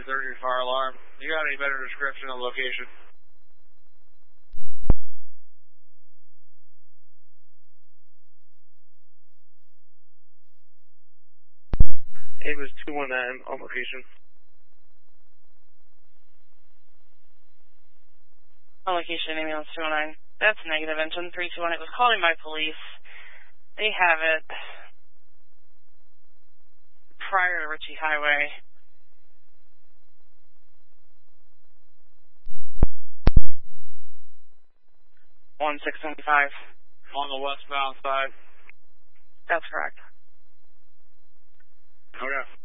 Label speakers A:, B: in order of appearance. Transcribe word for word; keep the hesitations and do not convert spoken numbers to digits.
A: two thirty fire alarm. You got any better description of location?
B: It was two one nine on location.
C: On location, ambulance two one nine. That's negative. Engine three two one. It was called in by police. They have it prior to Ritchie Highway. one six seven five.
A: On the westbound side?
C: That's correct.
A: Okay.